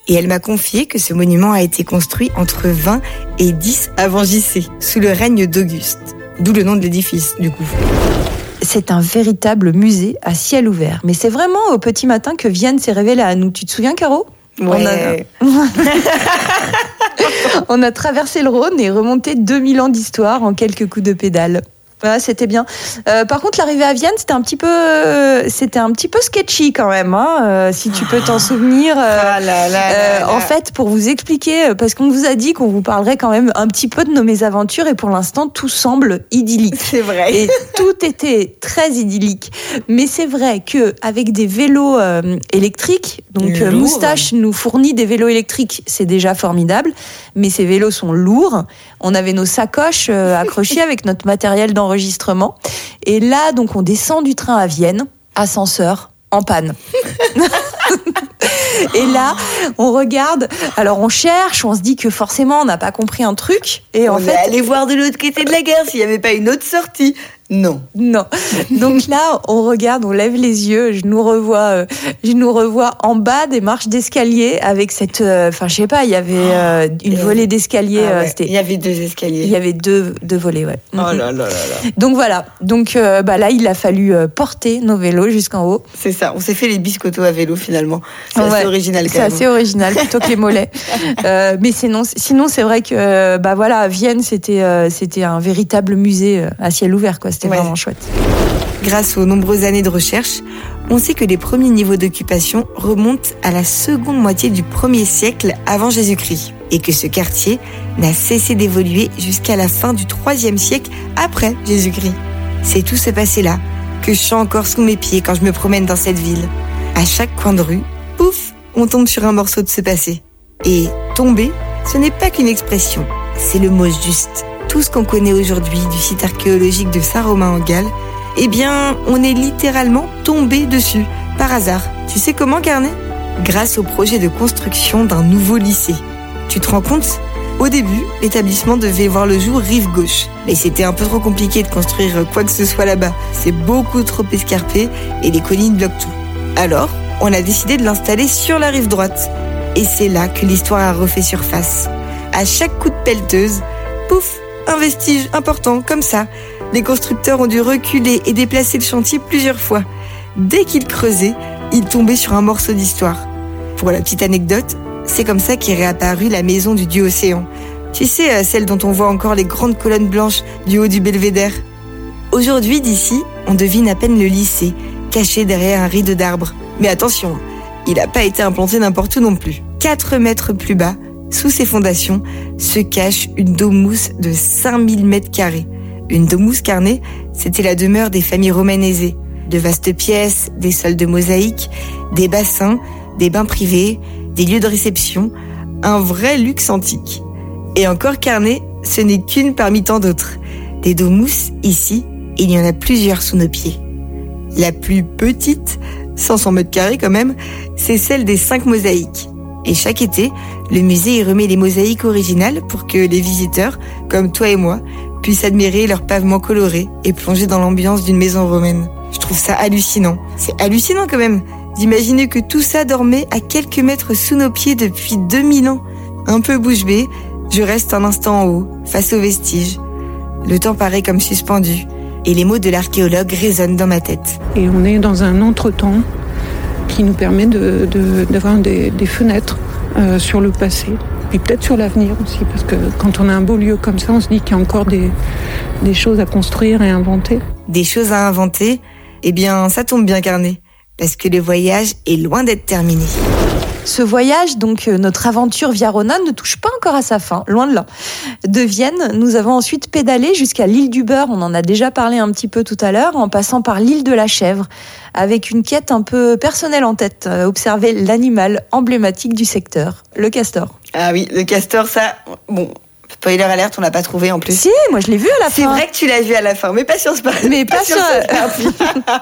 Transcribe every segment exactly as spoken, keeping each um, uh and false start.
Et elle m'a confié que ce monument a été construit entre vingt et dix avant J C, sous le règne d'Auguste. D'où le nom de l'édifice, du coup. C'est un véritable musée à ciel ouvert. Mais c'est vraiment au petit matin que Vienne s'est révélée à nous. Tu te souviens, Caro ? Ouais. On a... On a traversé le Rhône et remonté deux mille ans d'histoire en quelques coups de pédale. Voilà, c'était bien. Euh, par contre, l'arrivée à Vienne, c'était un petit peu, euh, c'était un petit peu sketchy quand même, hein, euh, si tu peux t'en souvenir. Euh, ah là là euh, là en là. fait, pour vous expliquer, parce qu'on vous a dit qu'on vous parlerait quand même un petit peu de nos mésaventures, et pour l'instant, tout semble idyllique. C'est vrai. Et tout était très idyllique. Mais c'est vrai que avec des vélos euh, électriques, donc euh, Moustache nous fournit des vélos électriques, c'est déjà formidable. Mais ces vélos sont lourds. On avait nos sacoches euh, accrochées avec notre matériel d'enregistrement. Et là, donc, on descend du train à Vienne, ascenseur en panne. Et là, on regarde, alors on cherche, on se dit que forcément, on n'a pas compris un truc. Et on en est fait, allé voir de l'autre côté de la gare s'il n'y avait pas une autre sortie. Non. Non. Donc là, on regarde, on lève les yeux, je nous revois, euh, je nous revois en bas des marches d'escalier avec cette, enfin, euh, je sais pas, il y avait euh, une Et volée d'escalier. Ah ouais. euh, c'était... Il y avait deux escaliers. Il y avait deux, deux volets, ouais. Oh là là là là. Donc voilà. Donc euh, bah là, il a fallu euh, porter nos vélos jusqu'en haut. C'est ça. On s'est fait les biscottos à vélo finalement. C'est ouais. assez original quand C'est même. assez original plutôt que les mollets. euh, mais sinon, sinon c'est vrai que bah voilà, Vienne, c'était, euh, c'était un véritable musée à ciel ouvert, quoi. C'était ouais. vraiment chouette. Grâce aux nombreuses années de recherche, on sait que les premiers niveaux d'occupation remontent à la seconde moitié du premier siècle avant Jésus-Christ et que ce quartier n'a cessé d'évoluer jusqu'à la fin du troisième siècle après Jésus-Christ. C'est tout ce passé-là que je sens encore sous mes pieds quand je me promène dans cette ville. À chaque coin de rue, pouf, on tombe sur un morceau de ce passé. Et tomber, ce n'est pas qu'une expression, c'est le mot juste. Tout ce qu'on connaît aujourd'hui du site archéologique de Saint-Romain en Galles, eh bien, on est littéralement tombé dessus, par hasard. Tu sais comment, Carnet ? Grâce au projet de construction d'un nouveau lycée. Tu te rends compte ? Au début, l'établissement devait voir le jour rive gauche. Mais c'était un peu trop compliqué de construire quoi que ce soit là-bas. C'est beaucoup trop escarpé et les collines bloquent tout. Alors, on a décidé de l'installer sur la rive droite. Et c'est là que l'histoire a refait surface. À chaque coup de pelleteuse, pouf, un vestige important, comme ça. Les constructeurs ont dû reculer et déplacer le chantier plusieurs fois. Dès qu'ils creusaient, ils tombaient sur un morceau d'histoire. Pour la petite anecdote, c'est comme ça qu'est réapparue la maison du dieu Océan. Tu sais, celle dont on voit encore les grandes colonnes blanches du haut du belvédère. Aujourd'hui, d'ici, on devine à peine le lycée, caché derrière un rideau d'arbres. Mais attention, il n'a pas été implanté n'importe où non plus. Quatre mètres plus bas, sous ses fondations, se cache une domus de cinq mille mètres carrés. Une domus, Carnet, c'était la demeure des familles romaines aisées. De vastes pièces, des sols de mosaïque, des bassins, des bains privés, des lieux de réception, un vrai luxe antique. Et encore, Carnet, ce n'est qu'une parmi tant d'autres. Des domus, ici, il y en a plusieurs sous nos pieds. La plus petite, cinq cents mètres carrés quand même, c'est celle des cinq mosaïques. Et chaque été, le musée y remet les mosaïques originales pour que les visiteurs, comme toi et moi, puissent admirer leurs pavements colorés et plonger dans l'ambiance d'une maison romaine. Je trouve ça hallucinant. C'est hallucinant quand même d'imaginer que tout ça dormait à quelques mètres sous nos pieds depuis deux mille ans. Un peu bouche bée, je reste un instant en haut, face aux vestiges. Le temps paraît comme suspendu et les mots de l'archéologue résonnent dans ma tête. Et on est dans un entretemps qui nous permet de, de, d'avoir des, des fenêtres euh, sur le passé. Et peut-être sur l'avenir aussi, parce que quand on a un beau lieu comme ça, on se dit qu'il y a encore des, des choses à construire et à inventer. Des choses à inventer ? Eh bien, ça tombe bien, Carnet, parce que le voyage est loin d'être terminé. Ce voyage, donc notre aventure via Rona, ne touche pas encore à sa fin, loin de là. De Vienne, nous avons ensuite pédalé jusqu'à l'île du Beurre, on en a déjà parlé un petit peu tout à l'heure, en passant par l'île de la Chèvre, avec une quête un peu personnelle en tête, observer l'animal emblématique du secteur, le castor. Ah oui, le castor, ça, bon... Spoiler alerte, on l'a pas trouvé en plus. Si, moi je l'ai vu à la c'est fin. C'est vrai que tu l'as vu à la fin, mais pas sur ce Mais pas, pas sur ce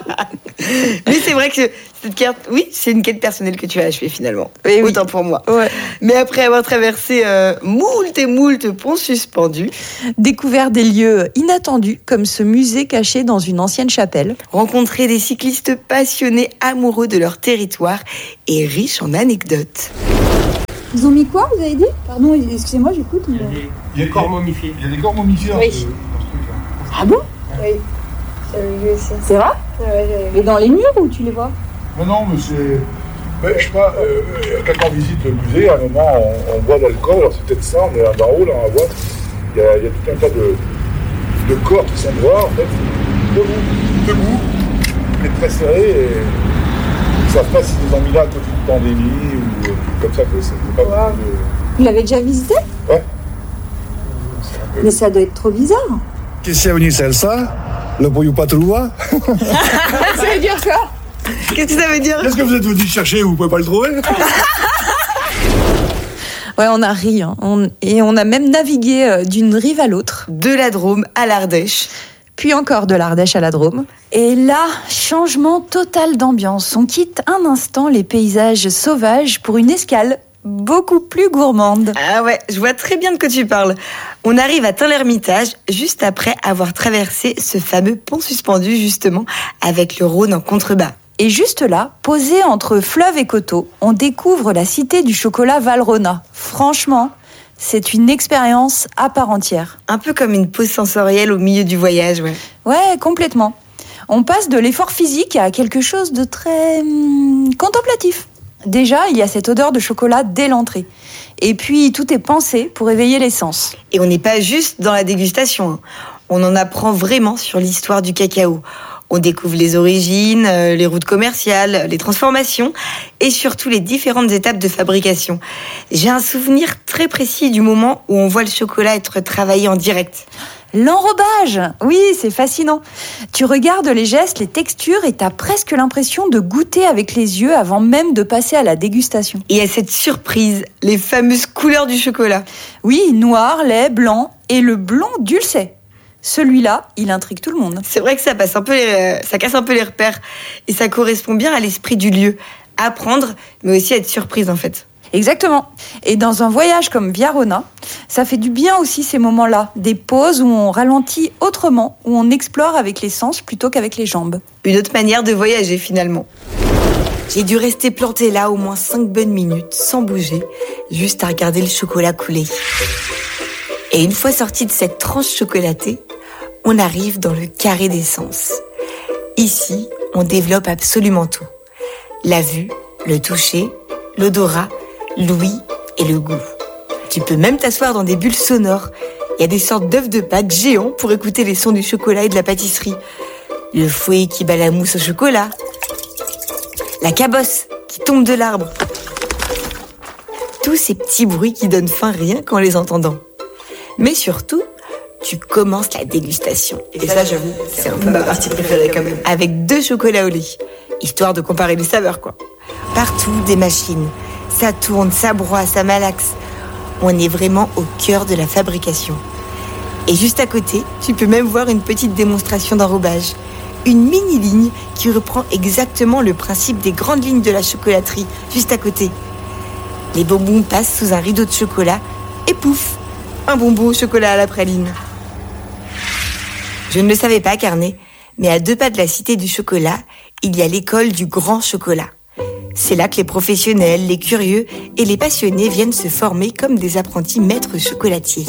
Mais c'est vrai que cette carte, oui, c'est une quête personnelle que tu as achevée finalement. Et Autant oui. pour moi. Ouais. Mais après avoir traversé euh, moult et moult ponts suspendus, découvert des lieux inattendus comme ce musée caché dans une ancienne chapelle, rencontré des cyclistes passionnés, amoureux de leur territoire et riches en anecdotes. Ils ont mis quoi, vous avez dit? Pardon, excusez-moi, j'écoute. Il y a des, il y a des corps momifiés. Il y a des corps momifiés oui. dans, ce, dans ce truc-là. Ah bon? Oui, j'avais vu aussi. C'est vrai? Ouais, j'avais vu. Et dans les murs ou tu les vois? Non, non, mais c'est... Mais je sais pas, euh, quand on visite le musée, à un moment, on, on boit de l'alcool, alors c'est peut-être ça, on est à un barreau, là, on va voir. Il y a, il y a tout un tas de, de corps qui sont droits, en fait, debout, debout, mais très serrés, et ils ne savent pas si ils ont mis là à cause d'une pandémie ou euh, comme ça, que c'est pas Wow. de... Vous l'avez déjà visité? Ouais. Mais ça doit être trop bizarre. Qu'est-ce que c'est Elsa? Le boyou pas trouva? Ça veut dire quoi? Qu'est-ce que ça veut dire? Qu'est-ce que vous êtes venu chercher et vous pouvez pas le trouver? Ouais, on a ri. Hein. On... Et on a même navigué euh, d'une rive à l'autre. De la Drôme à l'Ardèche. Puis encore de l'Ardèche à la Drôme. Et là, changement total d'ambiance. On quitte un instant les paysages sauvages pour une escale beaucoup plus gourmande. Ah ouais, je vois très bien de quoi tu parles. On arrive à Tain-l'Hermitage juste après avoir traversé ce fameux pont suspendu justement avec le Rhône en contrebas. Et juste là, posé entre fleuve et coteau, on découvre la cité du chocolat Valrhona. Franchement, c'est une expérience à part entière. Un peu comme une pause sensorielle au milieu du voyage, ouais. Ouais, complètement. On passe de l'effort physique à quelque chose de très hum, contemplatif. Déjà, il y a cette odeur de chocolat dès l'entrée. Et puis, tout est pensé pour éveiller les sens. Et on n'est pas juste dans la dégustation, hein. On en apprend vraiment sur l'histoire du cacao. On découvre les origines, euh, les routes commerciales, les transformations et surtout les différentes étapes de fabrication. J'ai un souvenir très précis du moment où on voit le chocolat être travaillé en direct. L'enrobage, oui, c'est fascinant. Tu regardes les gestes, les textures et t'as presque l'impression de goûter avec les yeux avant même de passer à la dégustation. Et à cette surprise, les fameuses couleurs du chocolat. Oui, noir, lait, blanc et le blond dulcet. Celui-là, il intrigue tout le monde. C'est vrai que ça passe un peu, les, ça casse un peu les repères et ça correspond bien à l'esprit du lieu. Apprendre, mais aussi être surprise en fait. Exactement. Et dans un voyage comme Viarona, ça fait du bien aussi ces moments-là, des pauses où on ralentit autrement, où on explore avec les sens plutôt qu'avec les jambes. Une autre manière de voyager finalement. J'ai dû rester plantée là au moins cinq bonnes minutes, sans bouger, juste à regarder le chocolat couler. Et une fois sorti de cette tranche chocolatée, on arrive dans le carré des sens. Ici, on développe absolument tout. La vue, le toucher, l'odorat, l'ouïe et le goût. Tu peux même t'asseoir dans des bulles sonores. Il y a des sortes d'œufs de Pâques géants pour écouter les sons du chocolat et de la pâtisserie. Le fouet qui bat la mousse au chocolat. La cabosse qui tombe de l'arbre. Tous ces petits bruits qui donnent faim rien qu'en les entendant. Mais surtout, tu commences la dégustation. Et ça, j'avoue, c'est un peu ma partie préférée quand même. Avec deux chocolats au lait, histoire de comparer les saveurs, quoi. Partout, des machines. Ça tourne, ça broie, ça malaxe. On est vraiment au cœur de la fabrication. Et juste à côté, tu peux même voir une petite démonstration d'enrobage. Une mini-ligne qui reprend exactement le principe des grandes lignes de la chocolaterie, juste à côté. Les bonbons passent sous un rideau de chocolat et pouf, un bonbon au chocolat à la praline. Je ne le savais pas, Carnet, mais à deux pas de la cité du chocolat, il y a l'école du grand chocolat. C'est là que les professionnels, les curieux et les passionnés viennent se former comme des apprentis maîtres chocolatiers.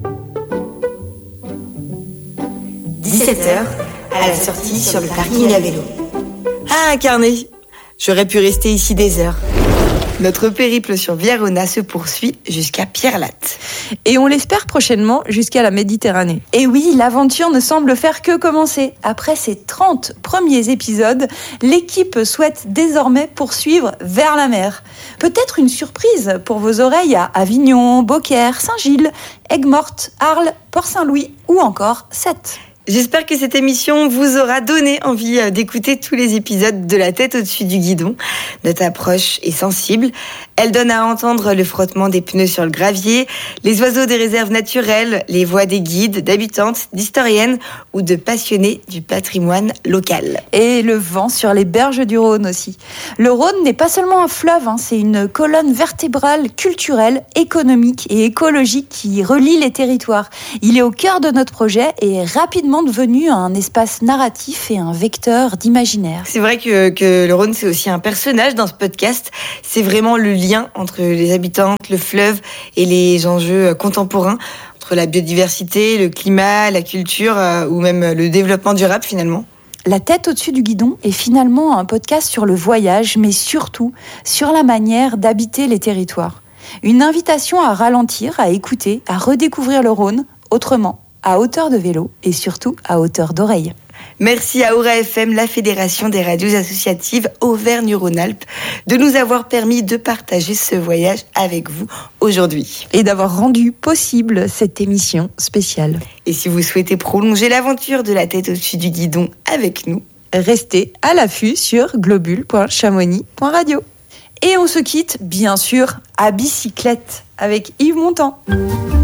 dix-sept heures, à la sortie sur le parking à vélo. Ah, Carnet, j'aurais pu rester ici des heures. Notre périple sur Viarona se poursuit jusqu'à Pierre-Latte. Et on l'espère prochainement jusqu'à la Méditerranée. Et oui, l'aventure ne semble faire que commencer. Après ces trente premiers épisodes, l'équipe souhaite désormais poursuivre vers la mer. Peut-être une surprise pour vos oreilles à Avignon, Beaucaire, Saint-Gilles, Aigues-Mortes, Arles, Port-Saint-Louis ou encore Sète. J'espère que cette émission vous aura donné envie d'écouter tous les épisodes de La tête au-dessus du guidon. Notre approche est sensible. Elle donne à entendre le frottement des pneus sur le gravier, les oiseaux des réserves naturelles, les voix des guides, d'habitantes, d'historiennes ou de passionnés du patrimoine local. Et le vent sur les berges du Rhône aussi. Le Rhône n'est pas seulement un fleuve, hein, c'est une colonne vertébrale, culturelle, économique et écologique qui relie les territoires. Il est au cœur de notre projet et est rapidement devenu un espace narratif et un vecteur d'imaginaire. C'est vrai que, que le Rhône, c'est aussi un personnage dans ce podcast. C'est vraiment le lien entre les habitantes, le fleuve et les enjeux contemporains, entre la biodiversité, le climat, la culture ou même le développement durable finalement. La tête au-dessus du guidon est finalement un podcast sur le voyage, mais surtout sur la manière d'habiter les territoires. Une invitation à ralentir, à écouter, à redécouvrir le Rhône autrement, à hauteur de vélo et surtout à hauteur d'oreille. Merci à Aura F M, la Fédération des radios associatives Auvergne-Rhône-Alpes, de nous avoir permis de partager ce voyage avec vous aujourd'hui. Et d'avoir rendu possible cette émission spéciale. Et si vous souhaitez prolonger l'aventure de la tête au-dessus du guidon avec nous, restez à l'affût sur globule point chamonix point radio. Et on se quitte, bien sûr, à bicyclette avec Yves Montand.